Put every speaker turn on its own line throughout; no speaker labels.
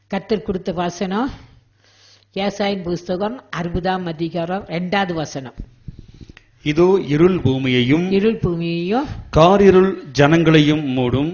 கர்த்தர் கொடுத்த வசனம் ஏசாயின் புஸ்தகம் 60ஆம் அதிகாரம் 2வது வசனம்.
இதோ இருள் பூமியையும் காரிருள் ஜனங்களையும் மூடும்.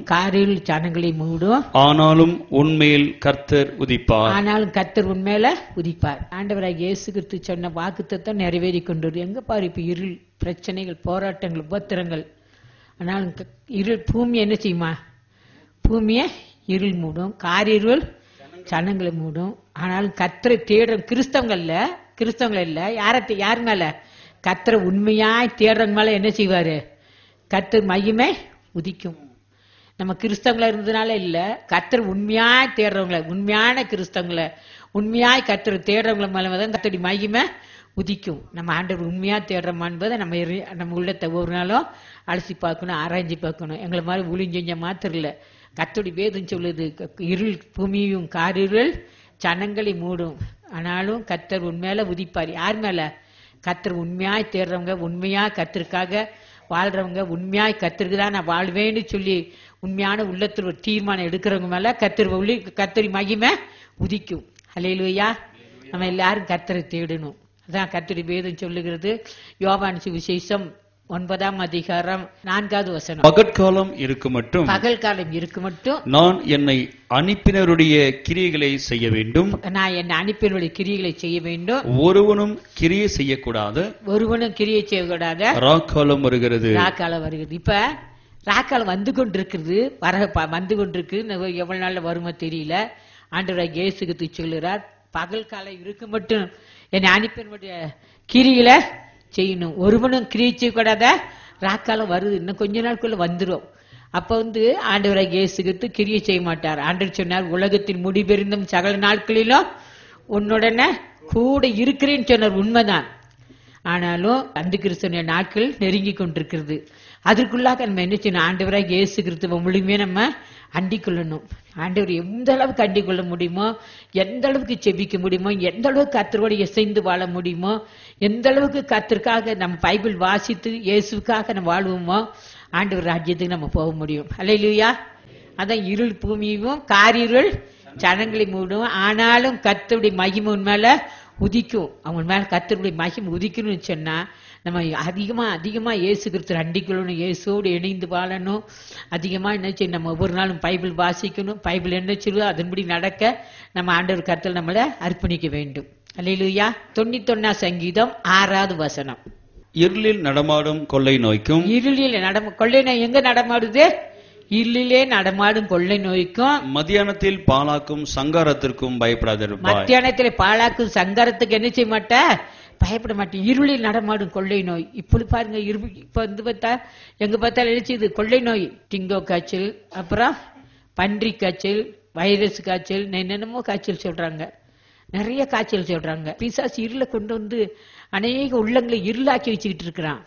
ஆனாலும் உன்மேல் கர்த்தர் உதிப்பார்.
ஆண்டவராகிய இயேசு கிறிஸ்து சொன்ன வாக்குத்தத்தம் நிறைவேறி கொண்டிருக்கு. எங்க பாரு இப்ப இருள், பிரச்சனைகள், போராட்டங்கள், உபத்திரங்கள். ஆனாலும் இருள் பூமி என்ன செய்யுமா? பூமியை இருள் மூடும், காரிருள் ஜனங்களை மூடும். ஆனாலும் கர்த்தரை தேடுற கிறிஸ்தவங்கள் இல்ல, யார் மேல? கர்த்தரை உண்மையாய் தேடுறவங்க மேல என்ன செய்வாரு? கர்த்தர் மகிமை உதிக்கும். நம்ம கிறிஸ்தவங்கள இருந்ததுனால இல்ல, கர்த்தர் உண்மையாய் தேடுறவங்கள, உண்மையான கிறிஸ்தவங்களை, உண்மையாய் கர்த்தரை தேடுறவங்கள மேலதான் கர்த்தருடைய மகிமை உதிக்கும். நம்ம ஆண்டவர் உண்மையா தேடுறோமா என்பதை நம்ம உள்ளத்தை ஒவ்வொரு நாளும் அலசி பார்க்கணும், ஆராய்ச்சி பார்க்கணும். எங்களை மாதிரி ஊழியம் செஞ்ச மாத்திரம் இல்ல, கர்த்தருடைய வேதம் சொல்லுது, இருள் பூமியும் காரிருள் ஜனங்களை மூடும், ஆனாலும் கர்த்தர் உண்மையில உதிப்பார். யார் மேல? கர்த்தர் உண்மையாய் தேடுறவங்க, உண்மையா கர்த்தருக்காக வாழ்றவங்க, உண்மையாய் கர்த்தருக்கு தான் நான் வாழ்வேன்னு சொல்லி உண்மையான உள்ளத்தில் ஒரு தீர்மானம் எடுக்கிறவங்க மேல கர்த்தரி மகிமை உதிக்கும். அல்லேலூயா. நம்ம எல்லாரும் கர்த்தரை தேடணும். அதான் கர்த்தருடைய வேதம் சொல்லுகிறது. யோவான் சுவிசேஷம் 9ஆம் அதிகாரம் 4வது வசனம்.
பகற்காலம் இருக்கு மட்டும் நான் என்னை அனுப்பினருடைய கிரியைகளை செய்ய வேண்டும். ஒருவனும் கிரியை செய்யக்கூடாது. ராக்காலம் வருகிறது.
இப்ப ராக்காலம் வந்து கொண்டிருக்கிறது, எவ்வளவு நாள்ல வருமோ தெரியல. ஆண்டவராகிய இயேசு கிறிஸ்து சொல்லுறார், பகல் காலம் இருக்கு மட்டும் என்னை அனுப்பினருடைய கிரிகளை செய்யணும். ஒருவனும் கிரியை செய்யக்கூடாத ராக்காலம் வருது, இன்னும் கொஞ்ச நாட்குள்ள வந்துடும். அப்ப ஆண்டவராகிய இயேசு கிறிஸ்து கிரியை செய்ய மாட்டார். ஆண்டவர் சொன்னார், உலகத்தின் முடிபெருந்தும் சகல நாட்களிலும் உன்னுடனே கூட இருக்கிறேன்னு சொன்னார். உண்மைதான். ஆனாலும் அந்த கிறிஸ்துவ நாட்கள் நெருங்கி கொண்டிருக்கிறது. அதற்குள்ளாக நம்ம என்ன செய்யணும்? ஆண்டவராகிய இயேசு கிறிஸ்துவ முழுமையா நம்ம அண்டிக் கொள்ளணும். ஆண்டவர் எந்த அளவுக்கு அண்டிக் கொள்ள முடியுமோ, எந்த அளவுக்கு செபிக்க முடியுமோ, எந்த அளவுக்கு கர்த்தரோடு இசைந்து வாழ முடியுமோ, எந்த அளவுக்கு கர்த்தருக்காக நம்ம பைபிள் வாசித்து இயேசுக்காக நம்ம வாழ்வோமோ, ஆண்டவர் ராஜ்யத்துக்கு நம்ம போக முடியும். அல்லேலூயா. அதான் இருள் பூமியும் காரிருள் ஜனங்களை மூடும், ஆனாலும் கர்த்தருடைய மகிமை மேல உதிக்கும். அவங்க மேல கர்த்தருடைய மகிமை உதிக்கணும்னு சொன்னா நம்ம அதிகமா இயேசு கிறிஸ்து அண்டிக்கொள்ளணும், இயேசுவோடு இணைந்து வாழணும். அதிகமா என்ன செய்யணும்? நம்ம ஒவ்வொரு நாளும் பைபிள் வாசிக்கணும். பைபிள் என்ன சொல்லுவோ அதன்படி நடக்க நம்ம ஆண்டவர் கர்த்தர் நம்மளை அர்ப்பணிக்க வேண்டும். அல்லேலூயா. 91ஆம் சங்கீதம் 6வது வசனம்.
இருளில் நடமாடும் கொள்ளை நோய்க்கும்.
கொள்ளை நோய் எங்க நடமாடுது? இருளிலே நடமாடும் கொள்ளை நோய்க்கும்,
மத்தியானத்தில் பாழாக்கும் சங்காரத்திற்கும் பயப்படாதிருப்பாய்.
மத்தியானத்தில் பாழாக்கும் சங்காரத்துக்கு என்ன செய்ய மாட்ட? பயப்பட மாட்டேன். இருளில் நடமாடும் கொள்ளை நோய். இப்படி பாருங்க, இப்ப பார்த்தா எங்க பார்த்தாலும் எழுச்சிது கொள்ளை நோய். டிங்கோ காய்ச்சல், அப்புறம் பன்றி காய்ச்சல், வைரஸ் காய்ச்சல், என்னென்னமோ காய்ச்சல் சொல்றாங்க. நிறைய காய்ச்சல் சொல்றாங்க. பிசாசு இருளை கொண்டு அநேக உள்ளங்களை இருளாக்கி வச்சுக்கிட்டு இருக்கிறான்.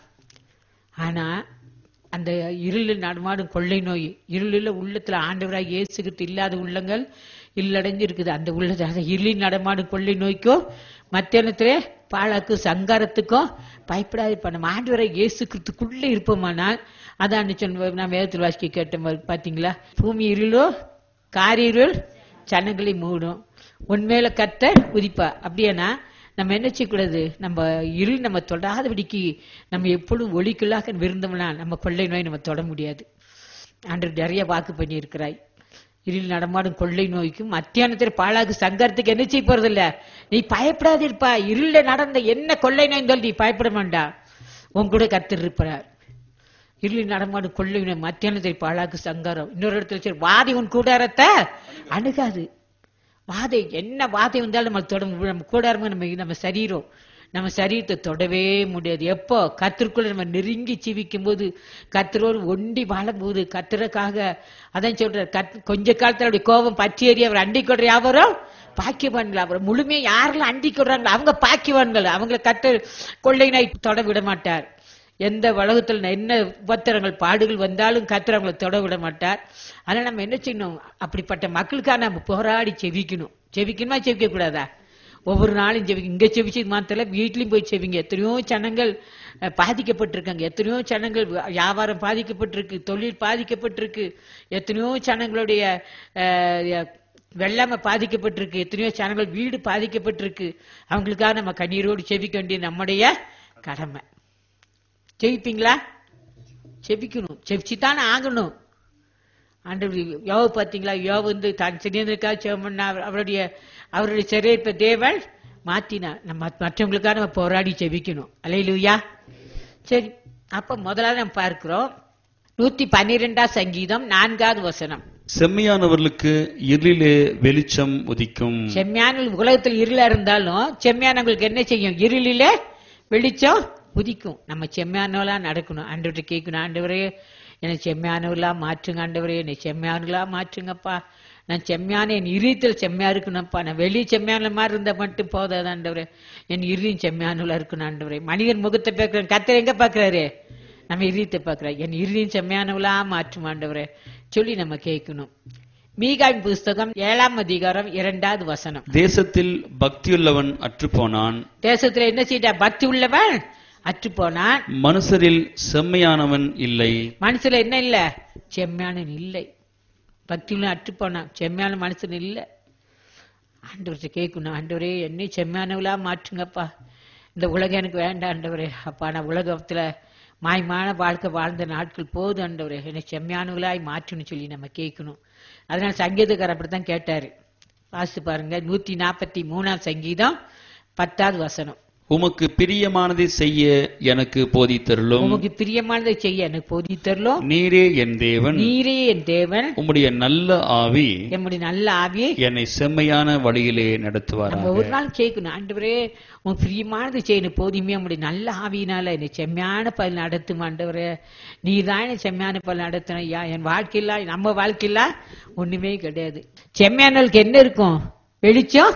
ஆனா அந்த இருளில் நடமாடும் கொள்ளை நோய், இருளில் உள்ளத்துல ஆண்டவராக இயேசு கிறிஸ்து இல்லாத உள்ளங்கள் இல்லடைஞ்சு இருக்குது. அந்த உள்ளது இருளில் நடமாடும் கொள்ளை நோய்க்கும் மத்தியானத்திலே பாழாக்கும் சங்காரத்துக்கும் பயப்படாது. இப்ப நம்ம ஆண்டவராக இயேசு கிறிஸ்துக்குள்ள இருப்போமானால், அதான் நான் வேதத்தில் வாசிக்க கேட்ட பாத்தீங்களா? பூமி இருளோ காரிருள் ஜனங்களை மூடும், உண்மையில கர்த்தர் உதிப்பா. அப்படியானா நம்ம என்ன செய்யக்கூடாது? நம்ம இருள் நம்ம தொடாதபடிக்கு நம்ம எப்பொழுதும் ஒளிக்குள்ளாக விருந்தோம்னா நம்ம கொள்ளை நோய் நம்ம தொட முடியாது. ஆண்டவர் நிறைய வாக்கு பண்ணி இருக்கிறாய். இருள் நடமாடும் கொள்ளை நோய்க்கும் மத்தியானத்தில் பாழாக்கு சங்கரத்துக்கு என்ன செய்ய போறது இல்ல. நீ பயப்படாது இருப்பா. இருள நடந்த என்ன கொள்ளை நோய் சொல்லி நீ பயப்பட வேண்டாம். உன் கூட கர்த்தர் இருப்பார். இருளில் நடமாடும் கொள்ளை நோய் மத்தியானத்தில் பாழாக்கு சங்காரம். இன்னொரு இடத்துல சரி, வாதை உன் கூடாரத்தை அணுகாது. வாதை என்ன வாதை வந்தாலும் நம்ம தொட, நம்ம கூடாரமா நம்ம சரீரத்தை தொடவே முடியாது. எப்போ கர்த்தருக்குள்ள நம்ம நெருங்கி ஜீவிக்கும் போது, கர்த்தரோடு ஒண்டி வாழும்போது, கர்த்தருக்காக அதான் சொல்ற, கொஞ்ச காலத்துல அவருடைய கோபம் பற்றி ஏறி அவர் அண்டிக் கொள்ற யாவரும் பாக்கியவான்கள். அவர் முழுமையா யாரெல்லாம் அண்டிக் கொள்றாங்களோ அவங்க பாக்கியவான்கள். அவங்களை கர்த்தர் கொள்ளை நோய் தொட விட மாட்டார். எந்த உலகத்துல என்ன உபத்திரங்கள் பாடுகள் வந்தாலும் கர்த்தர் அவங்களை தொட விட மாட்டார். அதனால நம்ம என்ன செய்யணும்? அப்படிப்பட்ட மக்களுக்காக நம்ம போராடி செவிக்கணுமா செவிக்க கூடாதா? ஒவ்வொரு நாளும் செவிங்க. இங்க செவிச்சு மாத்திர வீட்லயும் போய் செவிங்க. எத்தனையோ ஜனங்கள் பாதிக்கப்பட்டிருக்காங்க. எத்தனையோ ஜனங்கள் வியாபாரம் பாதிக்கப்பட்டிருக்கு, தொழில் பாதிக்கப்பட்டிருக்கு. எத்தனையோ ஜனங்களுடைய வெள்ளாம பாதிக்கப்பட்டிருக்கு, எத்தனையோ ஜனங்கள் வீடு பாதிக்கப்பட்டிருக்கு. அவங்களுக்காக நம்ம கண்ணீரோடு செபிக்க வேண்டிய நம்முடைய கடமை. செபிப்பீங்களா? செபிக்கணும், செபிச்சுத்தானே ஆகணும். ஆண்டவர் யோபு பாத்தீங்களா, யோபு வந்து தான் சிறியதற்காக செபம் பண்ணா, அவருடைய சிறையிருப்ப தேவன் மாத்தினா. நம்ம மற்றவங்களுக்காக நம்ம போராடி செபிக்கணும். அல்லேலூயா. சரி, அப்ப முதலாவது நம்ம பார்க்கிறோம் 112 சங்கீதம் 4வது வசனம்.
செம்மையானவர்களுக்கு இருளிலே வெளிச்சம் உதிக்கும்.
செம்மையான உலகத்தில் இருளா இருந்தாலும் செம்மையானவங்களுக்கு என்ன செய்யும்? இருளிலே வெளிச்சம் உதிக்கும். நம்ம செம்மையானவளா நடக்கணும். ஆண்டவர்கிட்ட கேட்கணும், ஆண்டவரே என்னை செம்மையானவர்களா மாற்றுங்க, ஆண்டவரே என்னை செம்மையானவர்களா மாற்றுங்கப்பா. நான் செம்மையான என் இருதயத்தில் செம்மையா இருக்கணும்ப்பா. நான் வெளியே செம்மையான மாதிரி இருந்தா மட்டும் போதாது ஆண்டவரே, என் இருதயம் செம்மையானவளா இருக்கணும் ஆண்டவரே. மனிதன் முகத்தை பார்க்கிறேன், கர்த்தர் எங்க பாக்குறாரு? நம்ம இருதயத்தை பார்க்கிறார். என் இருதயம் செம்மையானவளா மாற்றும் ஆண்டவரே சொல்லி நம்ம கேட்கணும். மீகாவின் புஸ்தகம் 7ஆம் அதிகாரம் 2வது வசனம்.
தேசத்தில் பக்தியுள்ளவன் அற்றுப்போனான்.
தேசத்துல என்ன செய்ய? பக்தி உள்ளவன் அற்றுப்போனான்.
மனுஷரில் செம்மையானவன் இல்லை.
மனுஷல என்ன இல்ல? செம்மையானவன் இல்லை. பக்தி உள்ள அற்றுப்போனான், செம்மையான மனுஷன் இல்ல. ஆண்டவர்கிட்ட கேட்கணும், ஆண்டவரே என்னை செம்மையானவளா மாற்றுங்கப்பா. இந்த உலகம் எனக்கு வேண்டாம் ஆண்டவரே. அப்பா நான் உலகத்துல மாயமான வாழ்க்கை வாழ்ந்த நாட்கள் போது ஆண்டவரே, என்னை செம்மையானவளாய் மாற்றுன்னு சொல்லி நம்ம கேட்கணும். அதனால சங்கீதக்காரர் அப்படித்தான் கேட்டாரு. வாசித்து பாருங்க 143ஆம் சங்கீதம் 10வது வசனம்.
உமக்கு பிரியமானதை செய்ய எனக்கு போதித்தருளும்.
உமக்கு பிரியமானதை செய்ய எனக்கு போதித்தருளும்.
நீரே என் தேவன்,
நீரே என் தேவன்.
உம்முடைய நல்ல ஆவி,
என்னுடைய நல்ல ஆவியை
என்னை செம்மையான வழியிலே நடத்துவார்.
நம்ம ஒரு நாள் கேட்கணும், ஆண்டவரே உன் பிரியமானது செய்யணும் போதுமே, உங்களுடைய நல்ல ஆவியினால என்னை செம்மையான பல் நடத்தும் ஆண்டவரே. நீ தான் என்னை செம்மையான பல் நடத்தணும் ஐயா. என் வாழ்க்கையில நம்ம வாழ்க்கையில ஒண்ணுமே கிடையாது. செம்மையானவளுக்கு என்ன இருக்கும்? வெளிச்சம்.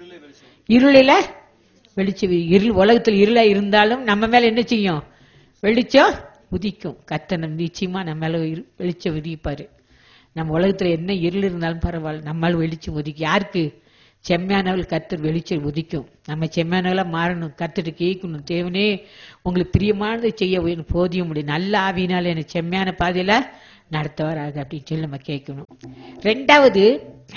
இருளில வெளிச்சம். இருள் உலகத்தில் இருளா இருந்தாலும் நம்ம மேல என்ன செய்யும்? வெளிச்சம் உதிக்கும். கர்த்தர் நிச்சயமா நம்ம மேல வெளிச்சம் உதிப்பாரு. நம்ம உலகத்துல என்ன இருள் இருந்தாலும் பரவாயில்ல, நம்மளால வெளிச்சம் உதிக்கும். யாருக்கு? செம்மையானவள் கர்த்தர் வெளிச்சம் உதிக்கும். நம்ம செம்மையானவளா மாறணும். கர்த்தர் கேட்கணும், தேவனே உங்களுக்கு பிரியமானதை செய்ய போதிய முடியும், நல்ல ஆவியினால எனக்கு செம்மையான பாதையில நடத்துவாராக அப்படின்னு சொல்லி நம்ம கேட்கணும். 2வது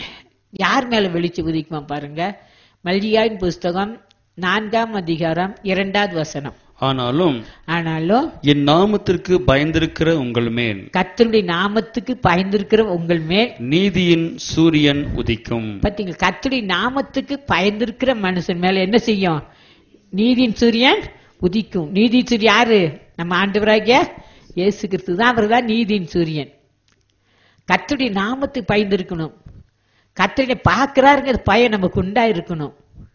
யார் மேல வெளிச்சம் உதிக்குமா பாருங்க. மல்கியாவின் புஸ்தகம் 4ஆம் அதிகாரம் 2வது வசனம்.
ஆனாலும் என் நாமத்திற்கு பயந்திருக்கிற உங்கள் மேல்,
கர்த்தருடைய நாமத்துக்கு பயந்திருக்கிற உங்கள் மேல்
நீதியின் சூரியன் உதிக்கும்.
பாத்தீங்களா? கர்த்தருடைய நாமத்துக்கு பயந்திருக்கிற மனுஷன் மேல என்ன செய்யும்? நீதியின் சூரியன் உதிக்கும். நீதியின் சூரியன் யாரு? நம்ம ஆண்டவராகிய இயேசு கிறிஸ்து தான். அவர் தான் நீதியின் சூரியன். கர்த்தருடைய நாமத்துக்கு பயந்திருக்கணும். கர்த்தரை பார்க்கிறாருங்கிற பயம் நமக்கு உண்டா இருக்கணும்.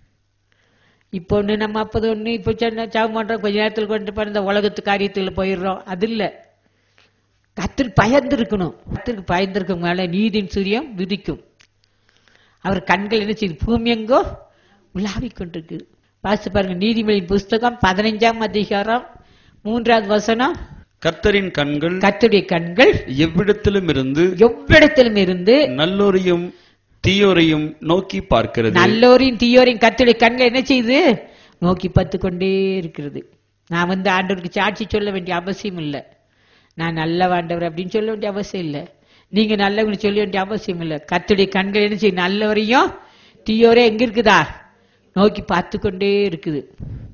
இப்போ ஒண்ணு நம்ம அப்பது ஒண்ணு இப்போ சாவு பண்றோம், கொஞ்ச நேரத்தில் கொண்டு போய் இந்த உலகத்து காரியத்துல போயிடுறோம். அது இல்ல, கர்த்தருக்கு பயந்து இருக்கணும். கர்த்தருக்கு பயந்திருக்க மேல நீதியின் சூரியன் உதிக்கும். அவர் கண்கள் என்ன செய்யுது? பூமி எங்கோ உலாவிக் கொண்டிருக்கு. வாசித்து பாருங்க நீதிமொழியின் புஸ்தகம் 15ஆம் அதிகாரம் 3வது வசனம்.
கர்த்தரின் கண்கள்,
கர்த்தருடைய கண்கள்
எவ்விடத்திலும் இருந்து நல்லோரையும் தீயோரையும் நோக்கி பார்க்கிறது.
நல்லோரையும் தீயோரையும் கர்த்தருடைய கண்கள் என்ன செய்யுது? நோக்கி பார்த்து கொண்டே இருக்கிறது. நான் ஆண்டவருக்கு சாட்சி சொல்ல வேண்டிய அவசியம் இல்லை. நான் நல்ல ஆண்டவர் அப்படின்னு சொல்ல வேண்டிய அவசியம் இல்லை. நீங்க நல்லவங்க சொல்ல வேண்டிய அவசியம் இல்லை. கர்த்தருடைய கண்கள் என்ன செய்யும்? நல்லவரையும் தீயோரே எங்க இருக்குதா? நோக்கி பார்த்து கொண்டே இருக்குது.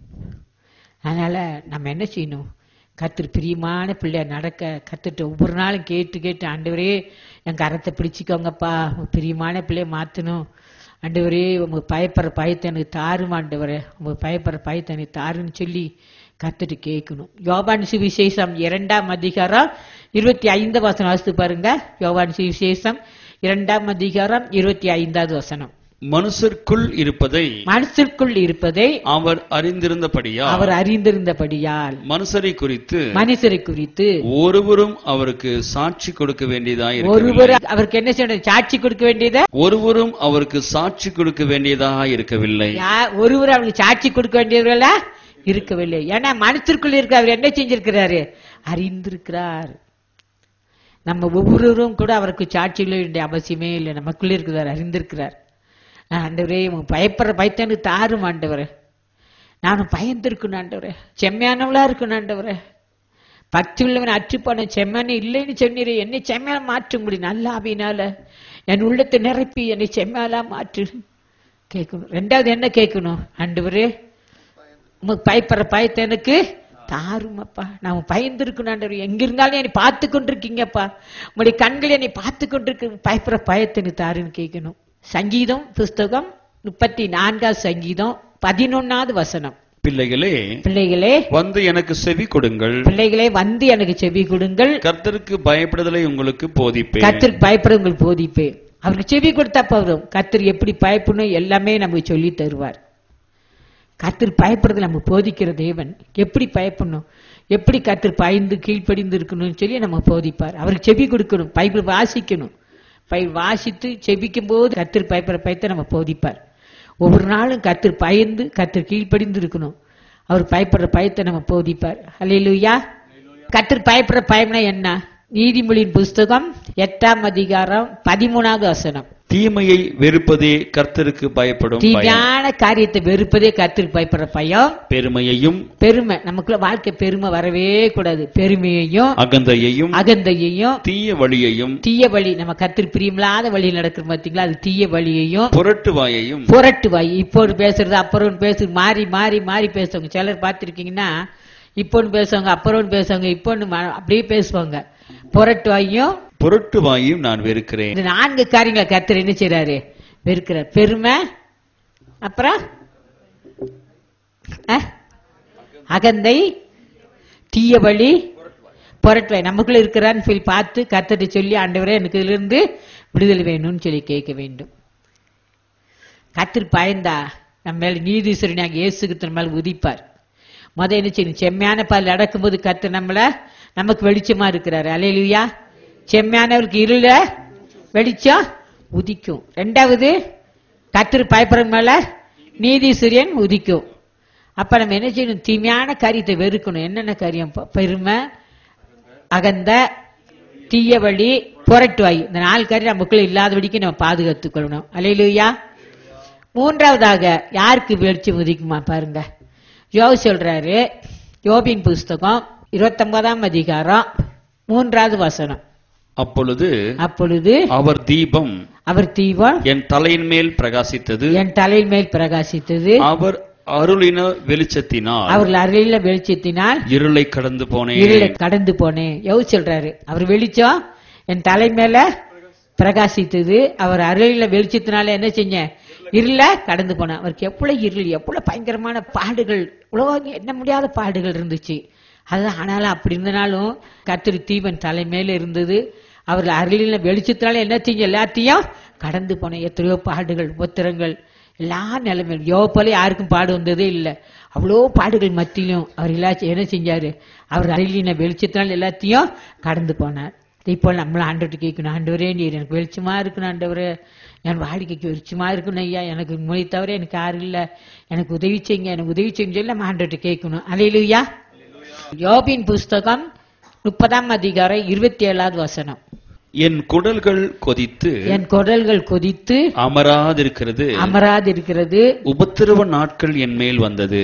அதனால நம்ம என்ன செய்யணும்? கர்த்தர் பிரியமான பிள்ளைய நடக்க கர்த்தர்ட்ட ஒவ்வொரு நாளும் கேட்டு ஆண்டவரே என் கரத்தை பிடிச்சிக்கோங்கப்பா, பிரியமான பிள்ளைய மாத்தணும் ஆண்டவரே, உங்க பயப்படுற பயத்தை எனக்கு தாரும் ஆண்டவரே, உங்க பயப்படுற பயத்தை எனக்கு தாருன்னு சொல்லி கர்த்தர்ட்ட கேட்கணும். யோவான் சுவிசேஷம் 2ஆம் அதிகாரம் 25 வசனம் வாசித்து பாருங்க. யோவான் சுவிசேஷம் 2ஆம் அதிகாரம் 25வது வசனம்.
மனுஷருக்குள் இருப்பதை அவர் அறிந்திருந்தபடியால் மனுஷரை குறித்து ஒருவரும் அவருக்கு சாட்சி கொடுக்க வேண்டியதாக
அவருக்கு என்ன செய்யணும்? சாட்சி கொடுக்க வேண்டியதா?
ஒருவரும் அவருக்கு சாட்சி கொடுக்க வேண்டியதாக இருக்கவில்லை.
ஒருவர் அவருக்கு சாட்சி கொடுக்க வேண்டியவர்களா இருக்கவில்லை. ஏன்னா மனுஷருக்குள் இருக்க அவர் என்ன செஞ்சிருக்கிறாரு? அறிந்திருக்கிறார். நம்ம ஒவ்வொருவரும் கூட அவருக்கு சாட்சி சொல்ல வேண்டிய அவசியமே இல்லை. நமக்குள்ள இருக்கிறார், அறிந்திருக்கிறார். ஆண்டவரே பயப்படுற பயத்தனு தாரும் ஆண்டவரே, நானும் பயந்திருக்கணும் ஆண்டவரே, செம்மையானவளா இருக்கணும் ஆண்டவரே, பக்தி உள்ளவன் அற்றுப்போன செம்மனே இல்லைன்னு சொன்னீரே, என்னை செம்மையான மாற்ற முடியும் நல்ல ஆவியினால. என் உள்ளத்தை நிரப்பி என்னை செம்மையாலா மாற்று கேட்கணும். ரெண்டாவது என்ன கேட்கணும்? ஆண்டவரே உமக்கு பயப்படுற பயத்தை எனக்கு தாருமப்பா. நாம பயந்து இருக்கணும் ஆண்டவர். எங்க இருந்தாலும் என்னை பார்த்து கொண்டிருக்கீங்கப்பா, உங்களுடைய கண்கள் என்னை பார்த்து கொண்டிருக்கு, பயப்படுற பயத்தை எனக்கு தாருன்னு கேட்கணும். சங்கீதம் புஸ்தகம் 34 சங்கீதம் 11 வசனம்.
பிள்ளைகளே
பிள்ளைகளே
வந்து எனக்கு செவி கொடுங்கள்,
பிள்ளைகளே வந்து எனக்கு செவி கொடுங்கள்,
கர்த்தருக்கு பயப்படுதலை உங்களுக்கு போதிப்பேன்.
கர்த்தருக்கு பயப்பட உங்களுக்கு போதிப்பேன். அவருக்கு செவி கொடுத்தா போதும். கர்த்தர் எப்படி பயப்படணும் எல்லாமே நமக்கு சொல்லி தருவார். கர்த்தர் பயப்படுறது நம்ம போதிக்கிற தேவன். எப்படி பயப்படணும், எப்படி கர்த்தர் பயந்து கீழ்ப்படிந்து இருக்கணும்னு சொல்லி நம்ம போதிப்பார். அவருக்கு செவி கொடுக்கணும், பைபிள் வாசிக்கணும். பைபிள் வாசித்து செபிக்கும் போது கர்த்தர் பயப்படுற பயத்தை நம்ம போதிப்பார். ஒவ்வொரு நாளும் கர்த்தர் பயந்து கர்த்தர் கீழ்ப்படிந்து இருக்கணும். அவர் பயப்படுற பயத்தை நம்ம போதிப்பார். அல்லேலூயா. கர்த்தர் பயப்படுற பயம்னா என்ன? நீதிமொழியின் புஸ்தகம் 8 அதிகாரம் 13 வசனம்.
தீமையை வெறுப்பதே கர்த்தருக்கு பயப்படும் பயம்.
தீமையான காரியத்தை வெறுப்பதே கர்த்தருக்கு பயப்படுற பயம்.
பெருமையையும்,
பெருமை நமக்குள்ள வாழ்க்கை பெருமை வரவே கூடாது. பெருமையையும் அகந்தையையும்
தீய வழியையும்,
தீய வழி நம்ம கர்த்தருக்கு பிரியமில்லாத வழியில் நடக்கிற பாத்தீங்களா, அது தீய வழியையும்
புரட்டு வாயையும்.
புரட்டு வாய் இப்போது பேசுறது அப்புறம் பேசுறது மாறி மாறி மாறி பேசுவாங்க. சிலர் பார்த்திருக்கீங்கன்னா இப்போன்னு பேசுவாங்க, அப்புறம் பேசுவாங்க, இப்போன்னு அப்படியே பேசுவாங்க. புரட்டு வாயும் நான் வெறுக்கிறேன். இந்த 4 காரியங்களை கர்த்தர் என்ன செய்றாரு? வெறுக்கிறார். பெருமை, அப்புறம் அகந்தை, தீய வழி, புரட்டு வாய் நமக்குள்ள இருக்கிறான்னு சொல்லி பார்த்து கர்த்தரை சொல்லி ஆண்டவரே எனக்கு இதுல இருந்து விடுதலை வேணும்னு சொல்லி கேட்க வேண்டும். கர்த்தர் பயந்தா நம்ம மேல நீதீஸ்வரனாக இயேசுக்கு மேல உதிப்பார். என்ன செய்யணும்? செம்மையான பால் அடக்கும்போது கர்த்தர் நமக்கு வெளிச்சமா இருக்கிறாரு. அல்லேலூயா. செம்மையானவருக்கு இருள வெளிச்சம் உதிக்கும். ரெண்டாவது கர்த்தர் பயப்படுற மேல நீதிசூரியன் உதிக்கும். அப்ப நம்ம என்ன செய்யணும்? தீமையான காரியத்தை வெறுக்கணும். என்னென்ன காரியம்? பெருமை, அகந்த, தீய வழி, புரட்டு வாய். இந்த 4 காரியம் நமக்குள்ள இல்லாதபடிக்கு நம்ம பாதுகாத்துக் கொள்ளணும். அல்லேலூயா. மூன்றாவதாக யாருக்கு வெளிச்சம் உதிக்குமா பாருங்க. யோபு சொல்றாரு, யோபின் புஸ்தகம் 29 அதிகாரம் 3 வசனம்.
அப்பொழுது அவர் தீபம் என் தலையின் மேல் பிரகாசித்தது, அவர் அருளின வெளிச்சத்தினால் இருளை கடந்து போனேன்.
யோபு சொல்றாரு, அவர் வெளிச்சம் என் தலை மேல பிரகாசித்தது, அவர் அருளின வெளிச்சத்தினால என்ன செஞ்ச? இருள கடந்து போன. அவருக்கு எவ்வளவு இருள், எவ்வளவு பயங்கரமான பாடுகள், உலகம் என்ன முடியாத பாடுகள் இருந்துச்சு. அது ஆனாலும் அப்படி இருந்தனாலும் கர்த்தர் தீபன் தலை மேல இருந்தது. அவர் அருளின வெளிச்சத்தினால என்ன செஞ்ச? எல்லாத்தையும் கடந்து போன. எத்தனையோ பாடுகள், உபத்திரங்கள், எல்லா நிலைமையும். யோபு போல யாருக்கும் பாடு வந்ததே இல்லை. அவ்வளோ பாடுகள் மத்தியிலும் அவர் எல்லாத்தையும் என்ன செஞ்சாரு? அவர் அருளின வெளிச்சத்தினால எல்லாத்தையும் கடந்து போனார். இப்போ நம்மள ஆண்டவர்கிட்ட கேட்கணும், ஆண்டவரே நீர் எனக்கு வெளிச்சமா இருக்கணும், ஆண்டவரே என் வாழ்க்கைக்கு வெளிச்சமா இருக்கணும் ஐயா, எனக்கு மொழி தவிர எனக்கு யாரும் இல்லை, எனக்கு உதவி செய்யுங்க, எனக்கு உதவி செய்யுங்க சொல்லி நம்ம ஆண்டவர்கிட்ட கேட்கணும். அல்லேலூயா. யோபின் புஸ்தகம் 30 அதிகாரம் 27 வசனம்.
என் குடல்கள் கொதித்து அமராதிருக்கிறது, உபத்திரவ நாட்கள் என் மேல் வந்தது.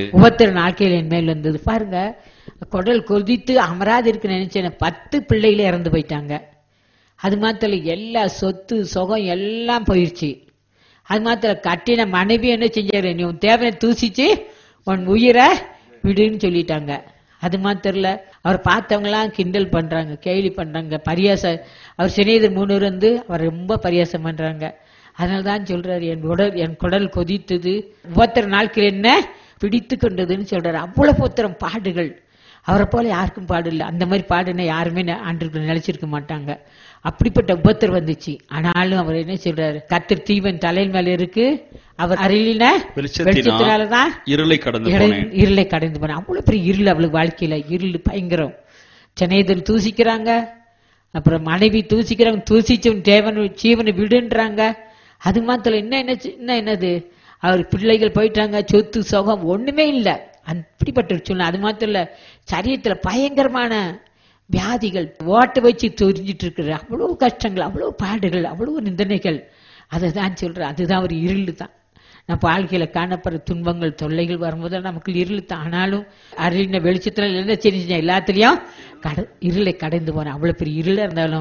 பாருங்க, குடல் கொதித்து அமராது இருக்கு நினைச்சேன். 10 பிள்ளைகளே இறந்து போயிட்டாங்க. அது மாத்திர எல்லா சொத்து சுகம் எல்லாம் போயிடுச்சு. அது மாத்திர கட்டின மனைவி என்ன செஞ்சாரு? நீ உன் தேவையை தூசிச்சு உன் உயிரை விடுன்னு சொல்லிட்டாங்க. அது மாத்திரல அவர் பார்த்தவங்க எல்லாம் கிண்டல் பண்றாங்க, கேலி பண்றாங்க, பரியாசம். அவர் சிநேகிதர் 3 வந்து அவர் ரொம்ப பரியாசம் பண்றாங்க. அதனால்தான் சொல்றாரு, என் குடல் கொதித்தது, 30 நாட்கள் என்ன பிடித்து கொண்டதுன்னு சொல்றாரு. அவ்வளவு புத்திரம் பாடுகள். அவரை போல யாருக்கும் பாடு இல்லை. அந்த மாதிரி பாடுன்னா யாருமே ஆண்டுகள் நினைச்சிருக்க மாட்டாங்க. அப்படிப்பட்ட உபத்திரம் வந்துச்சு. ஆனாலும் அவர் என்ன சொல்றாரு? கர்த்தர் தீபன் தலையின் மேல இருக்கு, அவர் அருளின வெளிச்சத்தினாலதான் இருளை கடந்து போன. அவ்வளவு பெரிய இருள் அவளுக்கு வாழ்க்கையில. இருள் பயங்கரம். சிநேகிதர் தூசிக்கிறாங்க, அப்புறம் மனைவி தூசிக்கிறாங்க, தூசிச்சவன் தேவன் ஜீவனை விடுன்றாங்க. அது மாத்திரம் என்னது? அவர் பிள்ளைகள் போயிட்டாங்க, சொத்து சுகம் ஒண்ணுமே இல்லை. அப்படிப்பட்ட சொல்ல. அது மாத்திரம் இல்ல, சரீரத்துல பயங்கரமான வியாதிகள் ஓட்ட வச்சு தெரிஞ்சிட்டு இருக்கிற அவ்வளவு கஷ்டங்கள், அவ்வளவு பாடுகள், அவ்வளவு நிந்தனைகள். அதைதான் சொல்ற. அதுதான் ஒரு இருள் தான். நம்ம வாழ்க்கையில காணப்படுற துன்பங்கள் தொல்லைகள் வரும்போது நமக்கு இருள் தான். ஆனாலும் அருளின வெளிச்சத்துல என்ன செஞ்சு எல்லாத்துலயும் இருளை கடந்து போனேன். அவ்வளவு பெரிய இருளா இருந்தாலும்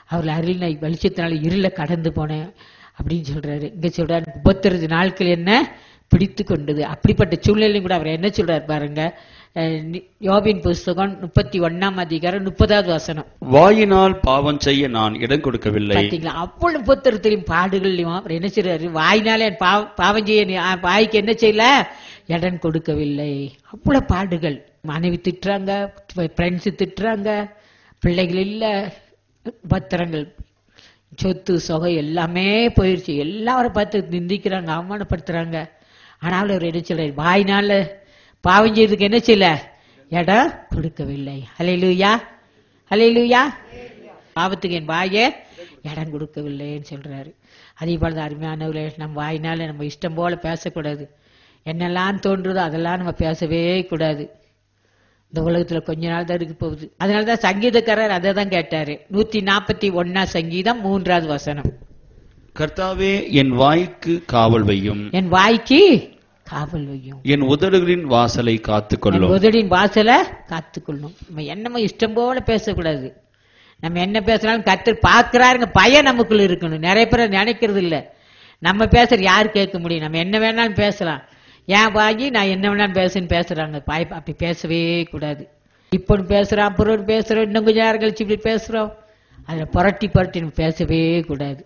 அவர்கள் அருளினை வெளிச்சத்தினால இருள கடந்து போனேன் அப்படின்னு சொல்றாரு. இங்க சொல்றாரு 32 நாட்கள் என்ன பிடித்து கொண்டது. அப்படிப்பட்ட சூழ்நிலையும் கூட அவர் என்ன சொல்றாரு பாருங்க. யோபின் புஸ்தகம் 31 அதிகாரம் 30வது வசனம்.
வாயினால் பாவம் செய்ய நான் இடம் கொடுக்கவில்லை.
பாத்தீங்களா, அவ்வளவு உபத்திரத்திலையும் பாடுகள்லையும் அவர் என்ன செய்யறாரு, வாயினாலே பாவம் செய்ய வாய்க்கு என்ன செய்யல, இடம் கொடுக்கவில்லை. அவ்வளவு பாடுகள். மனைவி திட்டுறாங்க, ஃப்ரெண்ட்ஸ் திட்டுறாங்க, பிள்ளைகள் இல்ல, உபத்திரங்கள், சொத்து சொகை எல்லாமே போயிருச்சு. எல்லாரும் பார்த்து நிந்திக்கிறாங்க, அவமானப்படுத்துறாங்க. ஆனாலும் அவர் என்ன சொல்றாரு, வாயினால பாவம் செய்யறதுக்கு என்ன செய்யல, இடம் கொடுக்கவில்லை. ஹல்லேலூயா, ஹல்லேலூயா. பாவத்துக்கு என் வாயை இடம் கொடுக்கவில்லைன்னு சொல்றாரு. அதே போலதான் அருமையானவர்களே, நம்ம வாயினால நம்ம இஷ்டம் போல பேசக்கூடாது. என்னெல்லாம் தோன்றுதோ அதெல்லாம் நம்ம பேசவே கூடாது. இந்த உலகத்துல கொஞ்ச நாள் தான் இருக்கு போகுது. அதனாலதான் சங்கீதக்காரர் அதை தான் கேட்டாரு. 141 சங்கீதம் 3வது வசனம்.
கர்த்தாவே என் வாய்க்கு காவல் வையும்,
என் வாய்க்கு காவல் வையும்,
என் உதடுகளின் வாசலை காத்துக்கொள்ளும்.
உதடின் வாசலை காத்துக்கொள்ளும். நம்ம என்னமோ இஷ்டம் போல பேசக்கூடாது. நம்ம என்ன பேசினாலும் கர்த்தர் பார்க்கிறாருங்க பயம் நமக்குள்ள இருக்கணும். நிறைய பேர் நினைக்கிறது இல்ல, நம்ம பேசுற யாரு கேட்க முடியும், நம்ம என்ன வேணாலும் பேசலாம், ஏன் வாங்கி நான் என்ன வேணாலும் பேசுன்னு பேசுறாங்க. அப்படி பேசவே கூடாது. இப்போ பேசுறோம், அப்புறம் பேசுறோம், இன்னும் கொஞ்சம் நேரம் கழிச்சு இப்படி பேசுறோம், அதுல புரட்டி நம்ம பேசவே கூடாது.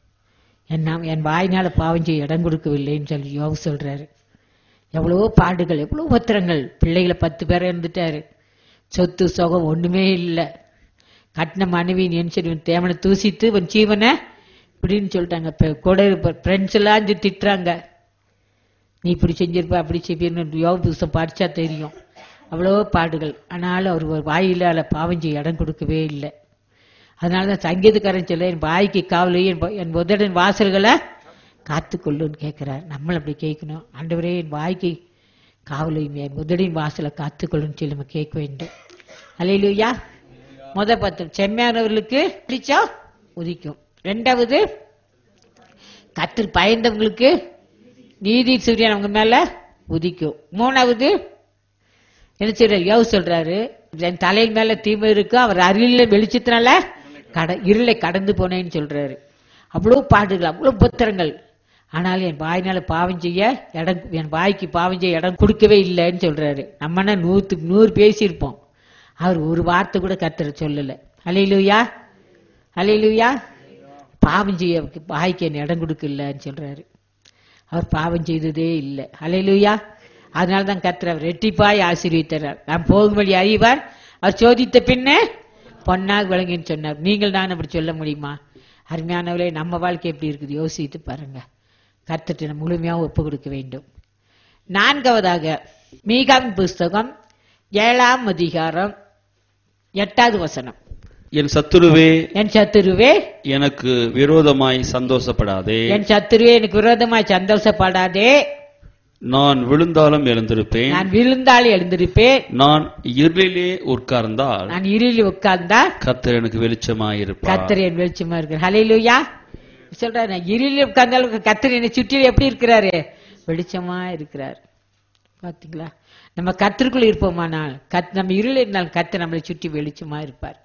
என் வாயினால பாவம் செய்ய இடம் கொடுக்கவில்லைன்னு சொல்லி யோபு சொல்றாரு. எவ்வளவோ பாடுகள், எவ்வளவு பத்திரங்கள். பிள்ளைகளை 10 பேரை இருந்துட்டாரு, சொத்து சொகம் ஒண்ணுமே இல்லை. கட்டின மனைவி நினைச்சு தேவனை தூசித்து உன் ஜீவனை இப்படின்னு சொல்லிட்டாங்க. கூட ஃப்ரெண்ட்ஸ் எல்லாம் திட்டுறாங்க, நீ இப்படி செஞ்சிருப்ப அப்படி செய்யணும். யோபு புஸ்தகம் படிச்சா தெரியும். அவ்வளோ பாடுகள். ஆனாலும் அவர் ஒரு வாயிலால பாவம் செய்ய இடம் கொடுக்கவே இல்லை. அதனாலதான் சங்கீதக்காரன் சொல்ல, என் வாய்க்கு காவலையும் என் உதடின் வாசல்களை காத்துக்கொள்ளுன்னு கேட்கிறார். நம்மள அப்படி கேட்கணும். ஆண்டவரே என் வாய்க்கு காவலையும் என் உதடின் வாசலை காத்துக்கொள்ளுன்னு சொல்லி நம்ம கேட்க வேண்டும். அல்லேலூயா. முதல் 10 செம்மையானவர்களுக்கு பிடிச்சா உதிக்கும். 2வது கர்த்தர் பயந்தவங்களுக்கு நீதி சூரியன் அவங்க மேல உதிக்கும். 3வது என்ன சொல்ற, யோபு சொல்றாரு, என் தலையின் மேல தீமை இருக்கு, அவர் அருளில வெளிச்சத்தினால இருளை கடந்து போனேன்னு சொல்றாரு. அவ்வளவு பாடுகள், அவ்வளவு புத்திரங்கள். ஆனாலும் என் வாயினால பாவம் செய்ய இடம், என் வாய்க்கு பாவம் செய்ய இடம் கொடுக்கவே இல்லைன்னு சொல்றாரு. நம்மனா 100க்கு 100 பேசியிருப்போம், அவர் ஒரு வார்த்தை கூட கர்த்தர் சொல்லல. அல்லேலூயா, அல்லேலூயா. பாவம் செய்ய வாய்க்கு என்ன இடம் கொடுக்கலன்னு சொல்றாரு. அவர் பாவம் செய்ததே இல்லை. அல்லேலூயா. அதனாலதான் கர்த்தர் அவர் ரெட்டிப்பாய் ஆசீர்வதித்தார். நாம் போகும் வழி அறிவார், அவர் சோதித்த பின்னே பொன்னாக விளங்கின்னு சொன்னார். நீங்கள் தான் அப்படி சொல்ல முடியுமா? அருமையானவர்களே, நம்ம வாழ்க்கை எப்படி இருக்குது யோசித்து பாருங்க. கர்த்தர்ட்ட முழுமையாக ஒப்பு கொடுக்க வேண்டும். 4வதாக மீகாவின் புஸ்தகம் 7ஆம் அதிகாரம் 8வது வசனம்.
என் சத்துருவே,
என் சத்துருவே
எனக்கு விரோதமாய் சந்தோஷப்படாதே,
என் சத்துருவே எனக்கு விரோதமாய் சந்தோஷப்படாதே.
நான் விழுந்தாலும் எழுந்திருப்பேன்,
நான் விழுந்தாலும் எழுந்திருப்பேன்.
நான் இருளிலே உட்கார்ந்தால்,
நான் இருளில் உட்கார்ந்தால்
கர்த்தர் எனக்கு வெளிச்சமாயிருப்பார்.
கர்த்தர் என் வெளிச்சமா இருக்கிறார். ஹல்லேலூயா. சொல்றாரு, நான் இருளில் உட்கார்ந்தாலும் கர்த்தர் என்னை சுற்றிலும் எப்படி இருக்கிறாரு, வெளிச்சமா இருக்கிறார். பாத்தீங்களா, நம்ம கர்த்தருக்குள்ள இருப்போமானால், நம்ம இருளில் இருந்தாலும் கர்த்தர் நம்மளை சுற்றி வெளிச்சமா இருப்பார்.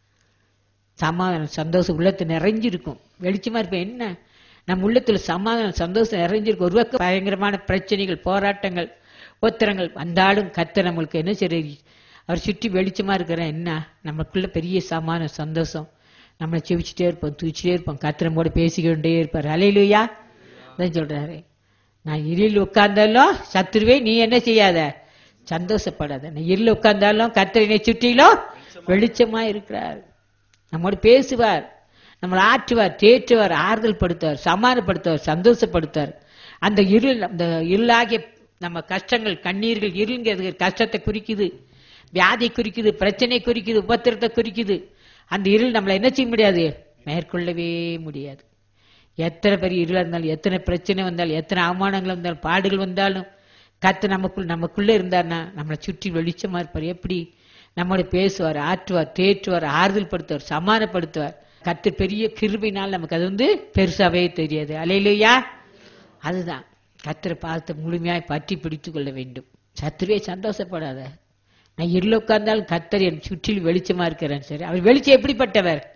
சமாதானம் சந்தோஷம் உள்ளத்து நிறைஞ்சிருக்கும். வெளிச்சமா இருப்பேன். என்ன நம்ம உள்ளத்துல சமாதானம் சந்தோஷம் நிறைஞ்சிருக்கும். ஒரு பக்கம் பயங்கரமான பிரச்சனைகள், போராட்டங்கள், உத்தரங்கள் வந்தாலும் கர்த்தர் நம்மளுக்கு என்ன சரி, அவர் சுற்றி வெளிச்சமா இருக்கிற என்ன நமக்குள்ள பெரிய சமாதானம் சந்தோஷம். நம்மளை செவிச்சுட்டே இருப்போம், தூச்சிட்டே இருப்போம், கர்த்தர் நம்மோட பேசிக்கிட்டே இருப்பார். ஹல்லேலூயா. அதான் சொல்றாரு, நான் இருளில் உட்கார்ந்தாலும் சத்துருவே நீ என்ன செய்யாத, சந்தோஷப்படாத. நான் இருளில் உட்கார்ந்தாலும் கர்த்தர் என்னை சுற்றிலும் வெளிச்சமா இருக்கிறார். நம்மோடு பேசுவார், நம்மளை ஆற்றுவார், தேற்றுவார், ஆறுதல் படுத்துவார், சமாதானப்படுத்துவார், சந்தோஷப்படுத்துவார். அந்த இருளாகிய நம்ம கஷ்டங்கள், கண்ணீர்கள், இருளுங்கிறது கஷ்டத்தை குறிக்குது, வியாதி குறிக்குது, பிரச்சனை குறிக்குது, உபத்திரத்தை குறிக்குது. அந்த இருள் நம்மளை என்ன செய்ய முடியாது, மேற்கொள்ளவே முடியாது. எத்தனை பெரிய இருளா இருந்தாலும், எத்தனை பிரச்சனை வந்தாலும், எத்தனை அவமானங்கள் வந்தாலும், பாடுகள் வந்தாலும், கர்த்தர் நமக்குள்ள இருந்தார்னா நம்மளை சுற்றி வெளிச்சமா இருப்பார். எப்படி நம்மோட பேசுவார், ஆற்றுவார், தேற்றுவார், ஆறுதல் படுத்துவார், சமாதானப்படுத்துவார். கர்த்தர் பெரிய கிருபையினால் நமக்கு அது பெருசாவே தெரியாது. அல்லேலூயா. அதுதான் கர்த்தரை பார்த்து முழுமையாய் பற்றி பிடித்துக் கொள்ள வேண்டும். சத்துருவே சந்தோஷப்படாத, நான் இருள உட்கார்ந்தாலும் கர்த்தர் என் சுற்றில் வெளிச்சமா இருக்கிறேன். சரி, அவர் வெளிச்சம் எப்படிப்பட்டவர்,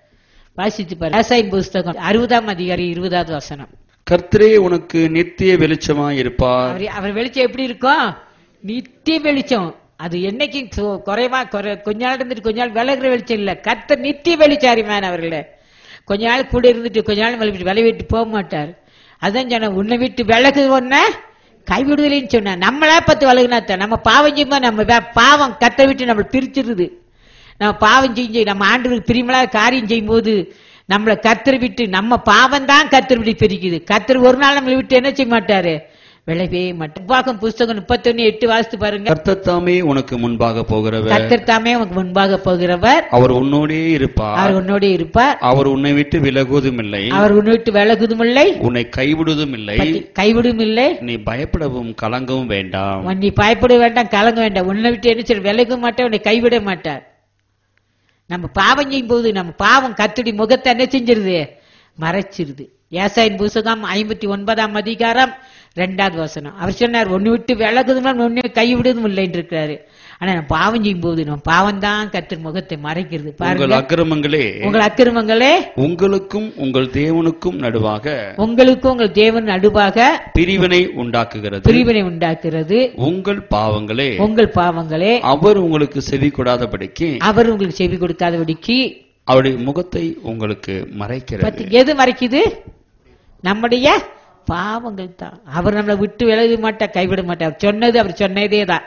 வாசித்து பாரு. ஏசாயின் புஸ்தகம் 60ஆம் அதிகாரம் 20வது வசனம்.
கர்த்தரே உனக்கு நித்திய வெளிச்சமாய் இருப்பார்.
அவர் வெளிச்சம் எப்படி இருக்கும்? நித்திய வெளிச்சம். அது என்னைக்கும் குறைவா கொஞ்ச நாள் இருந்துட்டு கொஞ்ச நாள் விலகுற வெளிச்சம் இல்ல. கர்த்தர் நித்திய வெளிச்சாரிமான அவர்களே. கொஞ்ச நாள் கூட இருந்துட்டு கொஞ்ச நாள் விட்டு போக மாட்டார். அதான் சொன்ன, உன்னை விட்டு விலகு ஒன்ன கைவிடுதலைன்னு சொன்ன. நம்மளா பத்து விலகுனாத்த நம்ம பாவம் செய்யும்போது நம்ம பாவம் கத்தை விட்டு நம்மளை பிரிச்சிருது. நம்ம பாவம் செஞ்சு நம்ம ஆண்டவருக்கு பிரியமலா காரியம் செய்யும் போது நம்மளை கத்தரை விட்டு நம்ம பாவம் தான் கத்தர் விட்டு பிரிக்குது. கத்தர் ஒரு நாள் நம்மளை விட்டு என்ன செய்ய மாட்டாரு? விளைவே மாட்டார். உபாகம் புஸ்தகம் 31:8 வாசித்து பாருங்க.
கர்த்தர் தாமே உனக்கு முன்பாக போகிறவர்.
கர்த்தர் தாமே உனக்கு முன்பாக போகிறவர்.
அவர் உன்னோடே இருப்பார்.
அவர் உன்னோடே இருப்பார்.
அவர் உன்னை விட்டு விலகுவதும் இல்லை.
அவர் உன்னை விட்டு விலகுவதும் இல்லை.
உன்னை கைவிடுவதும் இல்லை.
கைவிடும் இல்லை.
நீ பயப்படவும் கலங்கவும் வேண்டாம்.
நீ பயப்பட வேண்டாம், கலங்க வேண்டாம். உன்னை விட்டு என்ன செய்ய விலக மாட்டார், உன்னை கைவிட மாட்டார். நம்ம பாவம் செய்யும் போது நம்ம பாவம் கர்த்தருடைய முகத்தை என்ன செஞ்சிருது? மறைச்சிருது. ஏசாயின் புஸ்தகம் 59ஆம் அதிகாரம் 2வது வசனம். அவர் சொன்னார், ஒன்னு விட்டு விலகுதும் ஒன்னு கைவிடுவதும் இல்லைன்னு இருக்கிறாரு. ஆனா நம்ம பாவம் செய்யும் போது நம்ம பாவம் தான் கர்த்தர் முகத்தை மறைக்கிறது.
உங்கள் அக்கிரமங்களே
உங்கள் அக்கிரமங்களே
உங்களுக்கும் உங்கள் தேவனுக்கும் நடுவாக
உங்களுக்கும் உங்கள் தேவன் நடுவாக
பிரிவினை உண்டாக்குகிறது.
பிரிவினை உண்டாக்குறது.
உங்கள் பாவங்களே
உங்கள் பாவங்களே
அவர் உங்களுக்கு செவி கொடாதபடிக்கு
அவர் உங்களுக்கு செவி கொடுக்காதபடிக்கு
அவருடைய முகத்தை உங்களுக்கு மறைக்கிறது.
எது மறைக்குது? நம்முடைய பாவங்கள் தான். அவர் நம்மளை விட்டு விலக மாட்டார், கைவிட மாட்டார். அவர் சொன்னதே தான்.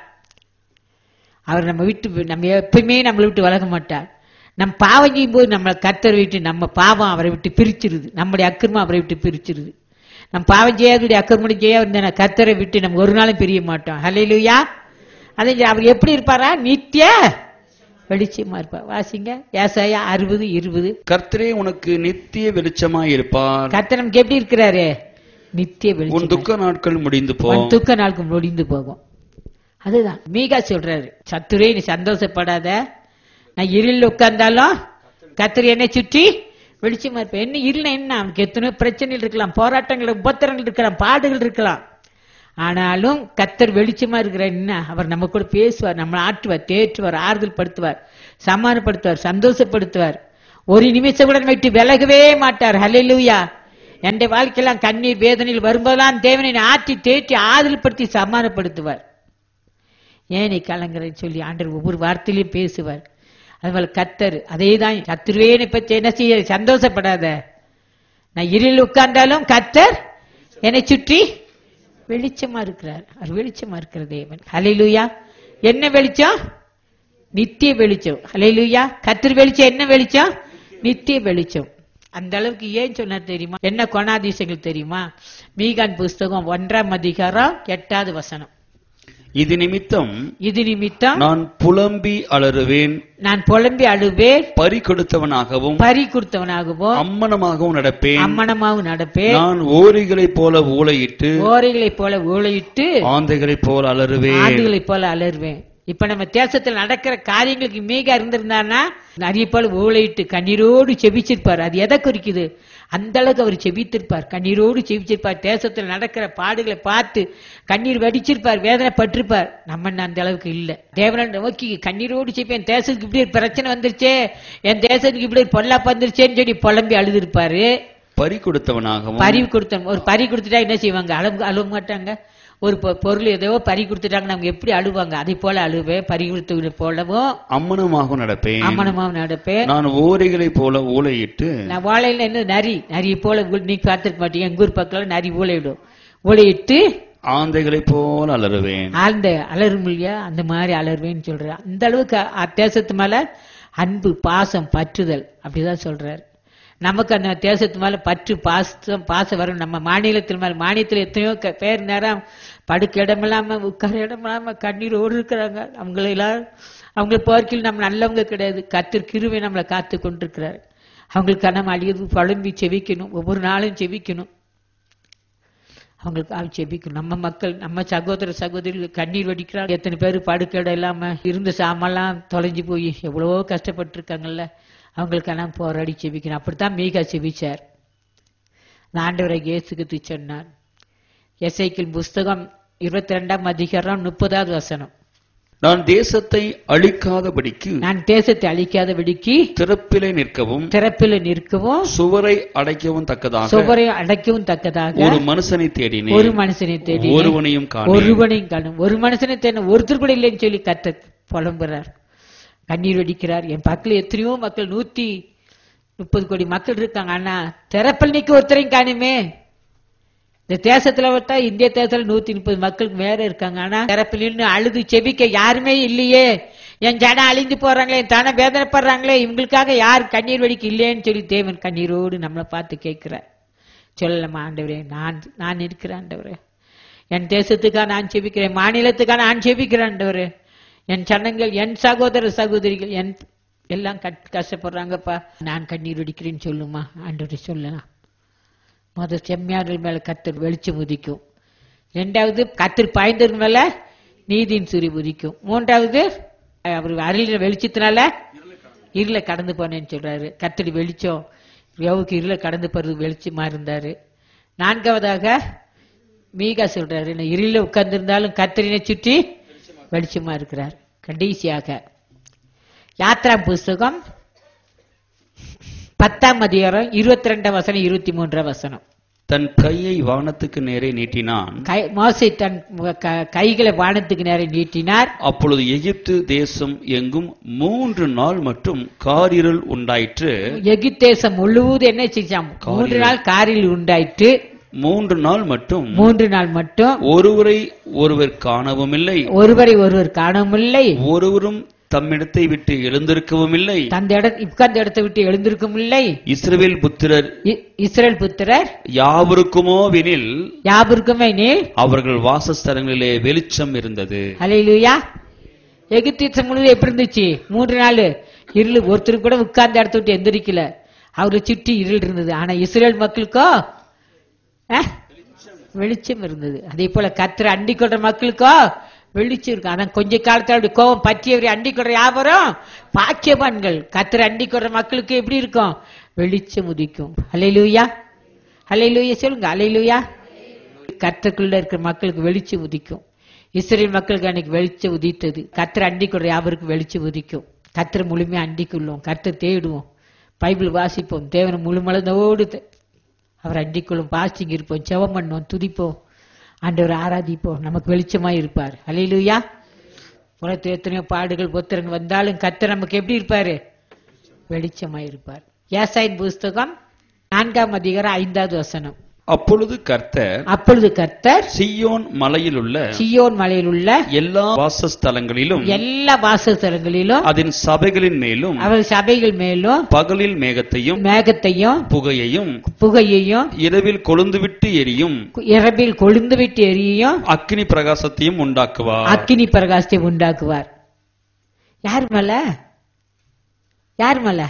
அவர் நம்ம விட்டு நம்ம எப்பயுமே நம்மளை விட்டு விலக மாட்டார். நம்ம பாவம் செய்யும் போது நம்மளை கர்த்தர் விட்டு நம்ம பாவம் அவரை விட்டு பிரிச்சிருது. நம்முடைய அக்கிரமம் அவரை விட்டு பிரிச்சிருது. நம்ம பாவம் செய்யாத அக்கிரமம் செய்ய கர்த்தரை விட்டு நம்ம ஒரு நாளும் பிரிய மாட்டோம். ஹல்லேலூயா. அதே அவர் எப்படி இருப்பாரா? நித்திய வெளிச்சமா இருப்பார். வாசிங்க ஏசாயா 60:20.
கர்த்தரே உனக்கு நித்திய வெளிச்சமாய் இருப்பார்.
கர்த்தர் நமக்கு எப்படி இருக்கிறாரு? நித்திய வெளிச்சம்.
உன் துக்க நாட்கள் முடிந்து போகும்.
துக்க நாட்கள் முடிந்து போகும். அதுதான் மீகா சொல்றாரு, சத்துரே நீ சந்தோஷப்படாத, நான் இருளில் உட்கார்ந்தாலும் கர்த்தர் என்னை சுற்றி வெளிச்சமா இருப்பேன். என்ன இருள என்ன? அவனுக்கு எத்தனையோ பிரச்சனைகள் இருக்கலாம், போராட்டங்கள் உபத்திரங்கள் இருக்கலாம், பாடுகள் இருக்கலாம். ஆனாலும் கர்த்தர் வெளிச்சமா இருக்கிறார். என்ன? அவர் நம்ம கூட பேசுவார், நம்மளை ஆற்றுவார், தேற்றுவார், ஆறுதல் படுத்துவார், சமாதானப்படுத்துவார், சந்தோஷப்படுத்துவார். ஒரு நிமிஷம் கூட விட்டு விலகவே மாட்டார். ஹல்லேலூயா. என் வாழ்க்கையெல்லாம் கண்ணீர் வேதனையில் வரும்போதெல்லாம் தேவனை ஆற்றி தேற்றி ஆறுதல் படுத்தி சமாதானப்படுத்துவார். ஏன் நீ கலங்குறன்னு சொல்லி ஆண்டவர் ஒவ்வொரு வார்த்தையிலையும் பேசுவார். அதுபோல கர்த்தர் அதே தான். கர்த்தருவே பற்றி என்ன செய்ய? சந்தோஷப்படாத, நான் இருளில் உட்கார்ந்தாலும் கர்த்தர் என்னை சுற்றி வெளிச்சமா இருக்கிறார். அவர் வெளிச்சமா இருக்கிற தேவன். ஹல்லேலூயா. என்ன வெளிச்சம்? நித்திய வெளிச்சம். ஹல்லேலூயா. கர்த்தர் வெளிச்சம். என்ன வெளிச்சம்? நித்திய வெளிச்சம். அந்த அளவுக்கு ஏன் சொன்னார் தெரியுமா? என்ன குணாதிசயங்கள் தெரியுமா? மீகான் புஸ்தகம் 1ஆம் அதிகாரம் 8வது வசனம்.
இது நிமித்தம்
நான்
புலம்பி அலறுவேன்.
நான் புலம்பி அழுவேன்.
பறி கொடுத்தவனாகவும் அம்மனமாகவும் நடப்பேன். நான் ஓரிகளைப் போல ஊளையிட்டு ஆந்தைகளைப் போல
அலறுவேன். இப்ப நம்ம தேசத்தில் நடக்கிற காரியங்களுக்கு மீகா இருந்திருந்தானா நிறைய போல ஊழையிட்டு கண்ணீரோடு செபிச்சிருப்பார். அது எதை குறிக்குது? அந்த அளவுக்கு அவர் செபித்திருப்பார், கண்ணீரோடு செபிச்சிருப்பார். தேசத்தில் நடக்கிற பாடுகளை பார்த்து கண்ணீர் வடிச்சிருப்பார், வேதனைப்பட்டிருப்பார். நம்ம அந்த அளவுக்கு இல்ல. தேவனை நோக்கி கண்ணீரோடு செப்பி, என் தேசத்துக்கு இப்படி ஒரு பிரச்சனை வந்துருச்சே, என் தேசத்துக்கு இப்படி ஒரு பொல்லாப்பு வந்துருச்சேன்னு சொல்லி புலம்பி அழுதுருப்பாரு.
பறி கொடுத்தவனாகவும்
ஒரு பறி கொடுத்துட்டா என்ன செய்வாங்க? அழுவ மாட்டாங்க. ஒரு பொருள் ஏதோ பறி கொடுத்துட்டாங்க, நம்ம எப்படி அழுவாங்க? அதை போல அழுவேன். பறி கொடுத்த போலவும் அம்மனமாகவும் நடப்பேன்.
நான் ஓரைகளை போல ஊளையிட்டு,
நான் வாழையில என்ன நரி போல நீ பார்த்துக்க மாட்டீங்க. எங்க ஊர் பக்கம் நரி ஊழையிட்டு
ஆந்தைகளை போல அலறுவேன்.
அலரும் இல்லையா? அந்த மாதிரி அலறுவேன்னு சொல்றாரு. அந்த அளவுக்கு தேசத்து மேல அன்பு, பாசம், பற்றுதல் அப்படிதான் சொல்றாரு. நமக்கு அந்த தேசத்து மேல பற்று பாசம் வரும். நம்ம மாநிலத்தில் எத்தனையோ பேர் நேரம் படுக்க இடம் இல்லாம, உட்கார இடம் இல்லாம கண்ணீரோடு இருக்கிறாங்க. அவங்க போர்க்கில் நம்ம நல்லவங்க கிடையாது. கர்த்தர் கிருபை நம்மளை காத்து கொண்டிருக்கிறார். அவங்களுக்கு நம்ம அழியது புலம்பி செவிக்கணும், ஒவ்வொரு நாளும் செவிக்கணும். அவங்களுக்கு செபிக்கணும். நம்ம மக்கள், நம்ம சகோதரிகள் கண்ணீர் வடிக்கிறாங்க. எத்தனை பேர் படுக்க இடம் இல்லாம இருந்த சாமெல்லாம் தொலைஞ்சு போய் எவ்வளவோ கஷ்டப்பட்டிருக்காங்கல்ல. அவங்களுக்கான போராடி செபிக்கணும். அப்படித்தான் மீகா செபிச்சார். ஆண்டவரை இயேசுக்கு சொன்னார். எசேக்கியேல் புஸ்தகம் 22ஆம் அதிகாரம் 30வது வசனம்.
நான் தேசத்தை அழிக்காதபடிக்கு திறப்பிலே நிற்கவும் சுவரை அடைக்கவும் தக்கதாக ஒரு மனுஷனை தேடினேன், ஒருவனையும் காணோம்.
ஒரு மனுஷனை தேடின, ஒருத்தர் கூட இல்லைன்னு சொல்லி கர்த்தர் புலம்புறார், கண்ணீர் வடிக்கிறார். என் பக்கத்துல எத்தனையோ மக்கள், 130 கோடி மக்கள் இருக்காங்க, ஆனா திறப்பில் நிக்க ஒருத்தரையும் காணுமே. இந்த தேசத்துல விட்டா இந்திய தேசத்துல 130 மக்களுக்கு மேல இருக்காங்க, ஆனா திறப்பில் நின்று அழுது செபிக்க யாருமே இல்லையே. என் ஜனம் அழிந்து போறாங்களே, என் தானே வேதனைப்படுறாங்களே, இவங்களுக்காக யார் கண்ணீர் வடிக்க இல்லையேன்னு சொல்லி தேவன் கண்ணீரோடு நம்மளை பார்த்து கேட்கிறார். சொல்லலாமா, ஆண்டவரே நான் இருக்கிறேன் ஆண்டவரே, என் தேசத்துக்காக நான் செபிக்கிறேன், மாநிலத்துக்காக நான் செபிக்கிறேன் ஆண்டவரே, என் சனங்கள், என் சகோதர சகோதரிகள் எல்லாம் கஷ்டப்படுறாங்கப்பா, நான் கண்ணீர் வடிக்கிறேன்னு சொல்லுமா ஆண்டவரே. சொல்லலாம். முதல் செம்மையாளர்கள் மேல கர்த்தர் வெளிச்சம் உதிக்கும். 2வது கர்த்தர் பாய்ந்தவர்கள் மேல நீதியின் சூரியன் உதிக்கும். 3வது அவர் அருளின வெளிச்சத்தினால இருளை கடந்து போனேன்னு சொல்றாரு. கர்த்தர் வெளிச்சம் யோவுக்கு இருளை கடந்து போறது வெளிச்சமா இருந்தாரு. 4வதாக மீகா சொல்றாரு, இருள உட்கார்ந்து இருந்தாலும் கர்த்தரினை சுற்றி வெளிச்சமா இருக்கிறார். கடைசியாக யாத்ரா புஸ்தகம் 10ஆம் அதிகாரம் 22ஆம் வசனம் 23ஆம் வசனம்.
தன் கையை வானத்துக்கு நேரே நீட்டினான்.
மோசே தன் கைகளை வானத்துக்கு நேரே நீட்டினார்.
அப்பொழுது எகிப்து தேசம் எங்கும் 3 நாள் மட்டும் காரிருள் உண்டாயிற்று.
எகிப்து தேசம் முழுவதும் என்ன செஞ்சாம்? 3 நாள் காரிருள் உண்டாயிற்று.
3 நாள் மட்டும் ஒருவரை ஒருவர் காணவும் இல்லை, ஒருவரும் தம்மிடத்தை விட்டு எழுந்திருக்கவும் இல்லை, உட்கார்ந்த இடத்தை விட்டு எழுந்திருக்கவும் இல்லை. இஸ்ரவேல் புத்திரர் யாவருக்குமே அவர்கள் வாசஸ்தலங்களிலே வெளிச்சம் இருந்தது.
ஹல்லேலூயா. எகிப்து முழுவதும் எப்படி இருந்துச்சு? 3 நாள் இருள், ஒருத்தர் கூட உட்கார்ந்த இடத்தை விட்டு எந்திரிக்கல, அவரை சுற்றி இருள் இருந்தது. ஆனா இஸ்ரேல் மக்களுக்கோ வெளிச்சம் இருந்தது. அதே போல கர்த்தர் அண்டிக் கொள்ற மக்களுக்கோ வெளிச்சம் இருக்கு. ஆனா கொஞ்ச காலத்தோட கோபம் பற்றியவரை அண்டிக் கொள்ற யாவரும் பாக்கியவான்கள். கர்த்தர் அண்டிக் கொள்ற மக்களுக்கு எப்படி இருக்கும்? வெளிச்சம் உதிக்கும். ஹல்லேலூயா, ஹல்லேலூயா சொல்லுங்க, ஹல்லேலூயா. கர்த்தருக்குள்ள இருக்கிற மக்களுக்கு வெளிச்சம் உதிக்கும். இஸ்ரேல் மக்களுக்கு அன்னைக்கு வெளிச்சம் உதித்தது. கர்த்தர் அண்டிக் கொள்ற யாவருக்கு வெளிச்சம் உதிக்கும். கர்த்தர் முழுமையா அண்டிக்குள்ளோம், கர்த்தர் தேடுவோம், பைபிள் வாசிப்போம், தேவனை முழுமளந்தோடு அவர் அண்டிக்குள்ளும், பாஸ்டிங் இருப்போம், ஜெபம் பண்ணுவோம், துதிப்போம், ஆண்டவரை ஆராதிப்போம், நமக்கு வெளிச்சமாய் இருப்பார். ஹல்லேலூயா. உலகத்தில் எத்தனையோ பாடுகள் பொத்திரங்கள் வந்தாலும் கர்த்தர் நமக்கு எப்படி இருப்பாரு? வெளிச்சமாய் இருப்பார். ஏசாயின் புஸ்தகம் 4ஆம் அதிகாரம் 5வது வசனம்.
அப்பொழுது கர்த்தர் சீயோன் மலையில் உள்ள எல்லா வாசஸ்தலங்களிலும் அதன் சபைகளின் மேலும் பகலில் மேகத்தையும் புகையையும் இரவில் கொழுந்துவிட்டு எரியும் அக்கினி பிரகாசத்தையும் உண்டாக்குவார். யார் மேல?